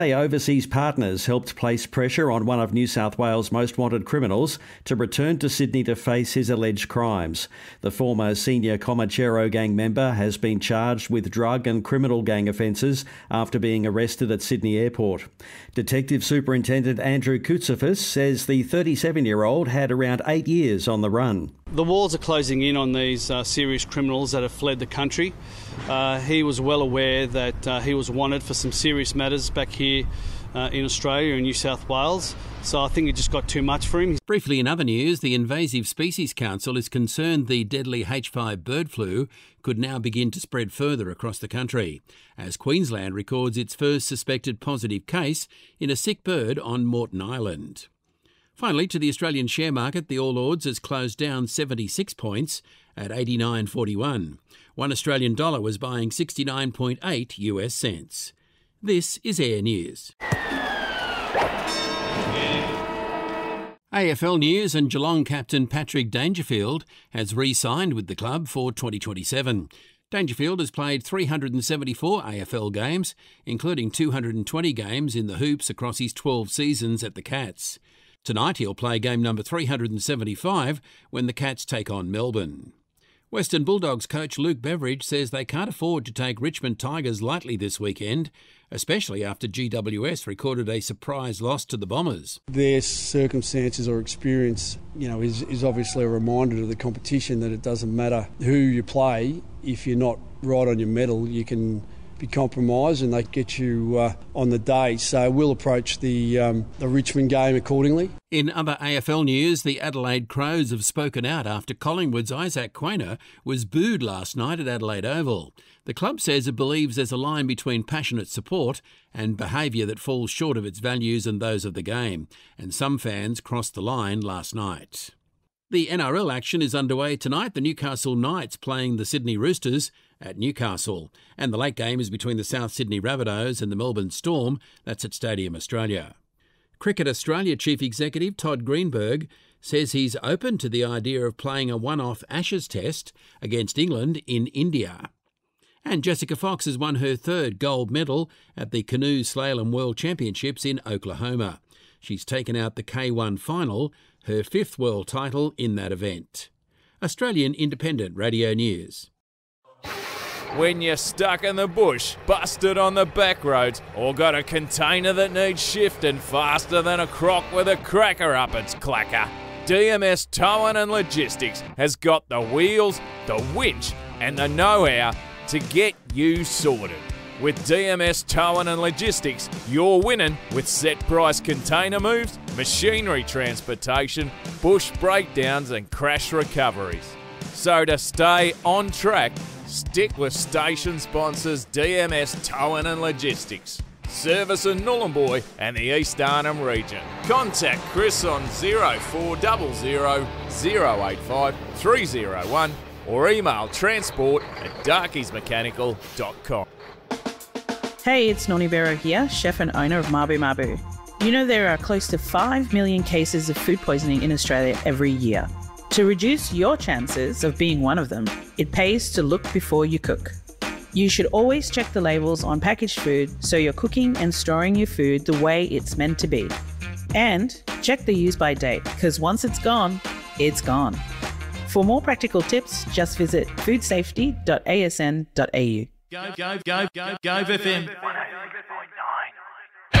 Overseas partners helped place pressure on one of New South Wales' most wanted criminals to return to Sydney to face his alleged crimes. The former senior Comachero gang member has been charged with drug and criminal gang offences after being arrested at Sydney Airport. Detective Superintendent Andrew Koutsafis says the 37-year-old had around 8 years on the run. The walls are closing in on these serious criminals that have fled the country. He was well aware that he was wanted for some serious matters back here in Australia and New South Wales, so I think it just got too much for him. Briefly in other news, the Invasive Species Council is concerned the deadly H5 bird flu could now begin to spread further across the country, as Queensland records its first suspected positive case in a sick bird on Moreton Island. Finally, to the Australian share market, the All Ords has closed down 76 points at 89.41. One Australian dollar was buying 69.8 US cents. This is Air News. AFL News and Geelong captain Patrick Dangerfield has re-signed with the club for 2027. Dangerfield has played 374 AFL games, including 220 games in the hoops across his 12 seasons at the Cats. Tonight he'll play game number 375 when the Cats take on Melbourne. Western Bulldogs coach Luke Beveridge says they can't afford to take Richmond Tigers lightly this weekend, especially after GWS recorded a surprise loss to the Bombers. Their circumstances or experience, is obviously a reminder to the competition that it doesn't matter who you play. If you're not right on your mettle, you can be compromised and they get you on the day. So we'll approach the Richmond game accordingly. In other AFL news, the Adelaide Crows have spoken out after Collingwood's Isaac Quaynor was booed last night at Adelaide Oval. The club says it believes there's a line between passionate support and behaviour that falls short of its values and those of the game, and some fans crossed the line last night. The NRL action is underway tonight. The Newcastle Knights playing the Sydney Roosters at Newcastle. And the late game is between the South Sydney Rabbitohs and the Melbourne Storm. That's at Stadium Australia. Cricket Australia Chief Executive Todd Greenberg says he's open to the idea of playing a one-off Ashes test against England in India. And Jessica Fox has won her third gold medal at the Canoe Slalom World Championships in Oklahoma. She's taken out the K1 final, her fifth world title in that event. Australian Independent Radio News. When you're stuck in the bush, busted on the back roads, or got a container that needs shifting faster than a croc with a cracker up its clacker, DMS Towing and Logistics has got the wheels, the winch and the know-how to get you sorted. With DMS Towing and Logistics, you're winning with set price container moves, machinery transportation, bush breakdowns and crash recoveries. So to stay on track, stick with station sponsors DMS Towing and Logistics. Service in Nhulunbuy and the East Arnhem region. Contact Chris on 0400 085 301 or email transport@darkiesmechanical.com. Hey, it's Noni Vero here, chef and owner of Mabu Mabu. You know there are close to 5 million cases of food poisoning in Australia every year. To reduce your chances of being one of them, it pays to look before you cook. You should always check the labels on packaged food so you're cooking and storing your food the way it's meant to be. And check the use-by date, because once it's gone, it's gone. For more practical tips, just visit foodsafety.asn.au. Go FM.